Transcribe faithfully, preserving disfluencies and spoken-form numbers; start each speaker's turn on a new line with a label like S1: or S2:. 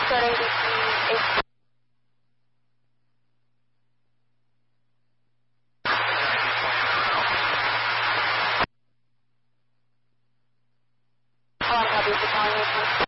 S1: Code A B C eight. Hello, copy. Is the calling you?